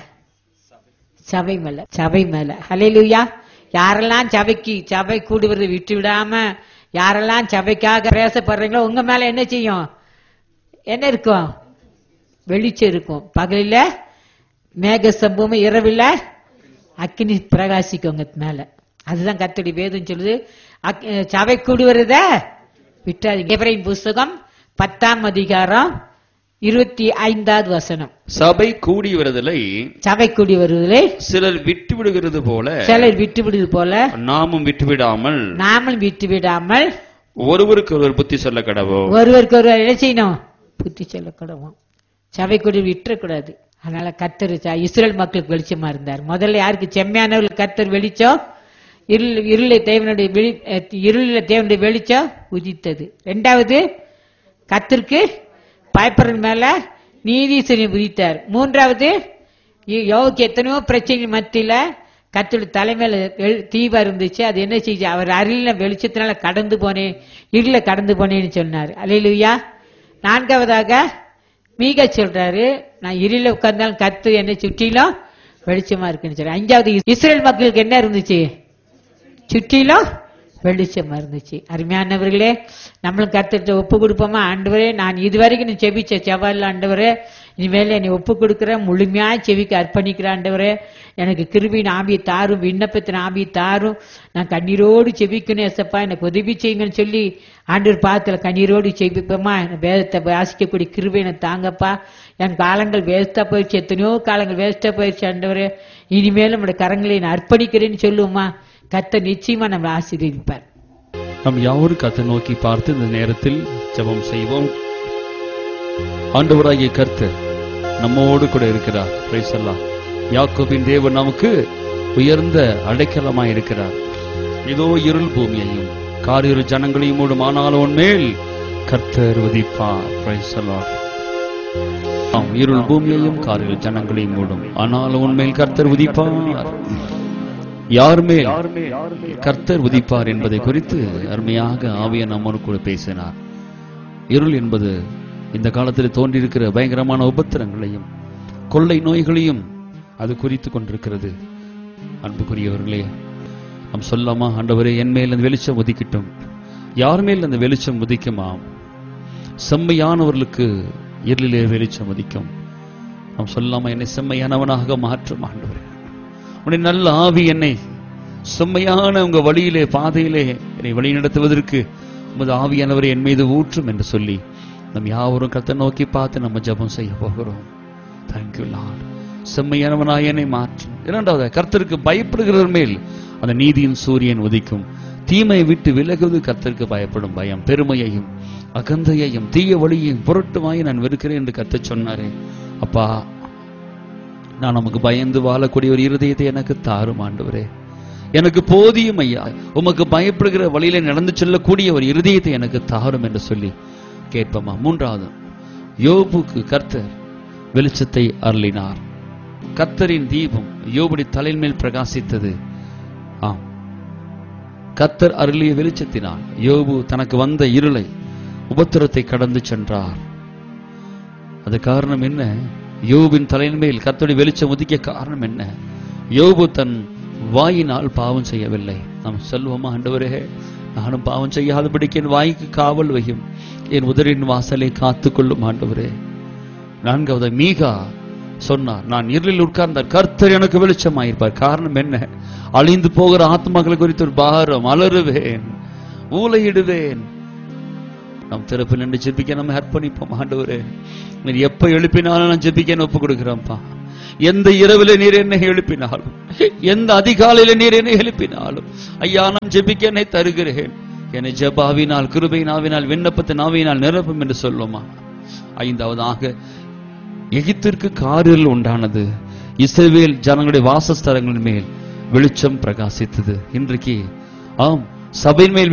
சபை மேல. ஹல்லேலூயா. யாரெல்லாம் சபை கூடுவதை விட்டு விடாம, யாரெல்லாம் சபைக்காக பேசப்படுறீங்களோ உங்க மேல என்ன செய்யும்? என்ன இருக்கும்? வெளிச்சம் இருக்கும். பகலில மேக சம்பவம், இரவில் அக்கினி பிரகாசிக்கும் உங்க மேல. அதுதான் கர்த்தருடைய வேதம் சொல்லுது. சபை கூடுவத விட்டாதீங்க. எபிரேயர் புஸ்தகம் 10ஆம் அதிகாரம் 25வது வசனம். சபை கூடி வருதலை சிலர் விட்டு விடுகிறது போல நாமும் விட்டுவிடாமல் ஒருவருக்கு ஒருவர் புத்தி சொல்ல கடவோம். என்ன செய்யணும்? புத்தி சொல்ல கடவோம். சபை கூடி விட்டுறக்கூடாது. அதனால கர்த்தர் இஸ்ரேல் மக்களுக்கு வெளிச்சமா இருந்தார். முதல்ல யாருக்கு? செம்மையானவர்கள் கர்த்தர் வெளிச்சம், இருளில தேவனுடைய வெளிச்சம் உதித்தது. 2வது கர்த்தருக்கு பயப்படுற மேல நீதிசூரியன் உதித்தார். 3வது யோவுக்கு எத்தனையோ பிரச்சனை மத்தியில கர்த்தருடைய தலைமையில தீபா இருந்துச்சு. அது என்ன செய்ய? அவர் அருளின வெளிச்சத்தினால இருள கடந்து போனேன்னு சொன்னார். அல்லேலூயா. 4வதாக மீகா சொல்றாரு, நான் இருள உட்கார்ந்தாலும் கர்த்தர் என்னை சுற்றிலும் வெளிச்சமா இருக்குன்னு சொல்ற. 5வது இஸ்ரேல் மக்களுக்கு என்ன இருந்துச்சு? சுற்றிலும் வெளிச்சமா இருந்துச்சு. அருமையானவர்களே, நம்மளும் கர்த்தர்கிட்ட ஒப்பு கொடுப்போமா? ஆண்டவரே, நான் இதுவரைக்கும் செபிச்ச செவ்வாயில் ஆண்டவரே
இனிமேல் என்னை ஒப்பு கொடுக்கிறேன், முழுமையா செவிக்கு அர்ப்பணிக்கிறேன் ஆண்டவரே. எனக்கு கிருபையின் ஆவியை தாரும், விண்ணப்பத்தின் ஆவியை தாரும். நான் கண்ணீரோடு செவிக்கணும் ஏசப்பா, எனக்கு உதவி செய்யுங்கன்னு சொல்லி ஆண்டவர் பாதத்துல கண்ணீரோடு செவிப்போமா. வேதத்தை வாசிக்கக்கூடிய கிருபை எனக்கு தாங்கப்பா. என் காலங்கள் வேஸ்டா போயிடுச்சு, எத்தனையோ காலங்கள் வேஸ்டா போயிடுச்சு ஆண்டவரே. இனிமேல் நம்முடைய கரங்களை நான் அர்ப்பணிக்கிறேன்னு சொல்லுவோமா. கர்த்தர் நிச்சயமா நம்மளை ஆசீர்வதிப்பார்.
நம் யாவரும் கர்த்தரை நோக்கி பார்த்து இந்த நேரத்தில் ஜெபம் செய்வோம். ஆண்டவராகிய கர்த்தர் நம்மோடு கூட இருக்கிறார். பிரைஸ் எல்லாம். யாக்கோபின் தேவன் நமக்கு உயர்ந்த அடைக்கலமாய் இருக்கிறார். இதோ இருள் பூமியையும் காரிருள் ஜனங்களையும் மூடும், ஆனாலும் உன்மேல் கர்த்தர் உதிப்பார். பிரைஸ் எல்லாம். இருள் பூமியையும் காரிருள் ஜனங்களையும் மூடும், ஆனாலும் உன்மேல் கர்த்தர் உதிப்பார். யாருமே கர்த்தர் உதிப்பார் என்பதை குறித்து அருமையாக ஆவியானவர் நம்மோடு கூட பேசினார். இருள் என்பது இந்த காலத்தில் தோன்றியிருக்கிற பயங்கரமான உபத்திரங்களையும் கொள்ளை நோய்களையும் அது குறித்து கொண்டிருக்கிறது. அன்புக்குரியவர்களே, நாம் சொல்லாமா, ஆண்டவரே என் மேல் அந்த வெளிச்சம் உதிக்கட்டும். யார் மேல் அந்த வெளிச்சம் உதிக்குமாம்? செம்மையானவர்களுக்கு இருளிலே வெளிச்சம் உதிக்கும். நாம் சொல்லாமா, என்னை செம்மையானவனாக மாற்றும் ஆண்டவரே. உன்னை நல்ல ஆவி என்னை செம்மையான உங்க வழியிலே பாதையிலே என்னை வழி நடத்துவதற்கு உமது ஆவியானவரை என் மீது ஊற்றும் என்று சொல்லி நம் யாவரும் கர்த்தரை நோக்கி பார்த்து நம்ம ஜெபம் செய்ய போகிறோம். Thank you Lord. செம்மையானவனாய் என்னை மாற்றும். இரண்டாவது, கர்த்தருக்கு பயப்படுகிறவர் மேல் அந்த நீதியின் சூரியன் உதிக்கும். தீமையை விட்டு விலகுவது கர்த்தருக்கு பயப்படும் பயம். பெருமையையும் அகந்தையையும் தீய வழியையும் பொருட்டுமாய் நான் வெறுக்கிறேன் என்று கர்த்தர் சொன்னாரே. அப்பா, நான் நமக்கு பயந்து வாழக்கூடிய ஒரு இருதயத்தை எனக்கு தாரும் ஆண்டவரே. எனக்கு போதியும் ஐயா, உமக்கு பயப்படுகிற வழியில நடந்து செல்லக்கூடிய ஒரு இருதயத்தை எனக்கு தாரும் என்று சொல்லி கேட்போமா. மூன்றாவது, யோபுக்கு கர்த்தர் வெளிச்சத்தை அருளினார். கர்த்தரின் தீபம் யோபுடைய தலையின் மேல் பிரகாசித்தது. ஆம், கர்த்தர் அருளிய வெளிச்சத்தினால் யோபு தனக்கு வந்த இருளை உபத்திரத்தை கடந்து சென்றார். அது காரணம் என்ன? யோபின் தலையின் மேல் கர்த்தருடைய வெளிச்சம் உதிக்க காரணம் என்ன? யோபு தன் வாயினால் பாவம் செய்யவில்லை. நாம் சொல்வோமா, ஆண்டவரே நானும் பாவம் செய்யாதபடிக்கு என் வாய்க்கு காவல் வையும், என் உதரின் வாசலை காத்துக்கொள்ளும் ஆண்டவரே. நான்காவது, மீகா சொன்னார், நான் இருளில் உட்கார்ந்தார் கர்த்தர் எனக்கு வெளிச்சமாயிருப்பார். காரணம் என்ன? அழிந்து போகிற ஆத்மாக்கள் குறித்து ஒரு பாரம், அலறுவேன், ஊலையிடுவேன். நம் திறப்பில் நின்று ஜெபிக்க நம்ம அர்ப்பணிப்போம். ஆண்டவரே, நீர் எப்ப எழுப்பினாலும் நான் ஜெபிக்க ஒப்பு கொடுக்கிறேன்ப்பா. எந்த இரவில நீர் என்னை எழுப்பினாலும், எந்த அதிகாலையில நீர் என்னை எழுப்பினாலும் ஐயா, நான் ஜெபிக்க என்னை தருகிறேன். என்னை ஜெபாவினால், கிருபையினாவினால், விண்ணப்பத்தின் ஆவியினால் நிரப்பும் என்று சொல்லுமா. ஐந்தாவதாக, எகிப்திற்கு காரில் உண்டானது. இஸ்ரவேல் ஜனங்களுடைய வாசஸ்தலங்களின் மேல் வெளிச்சம் பிரகாசித்தது. இன்றைக்கு ஆம், சபையின் மேல்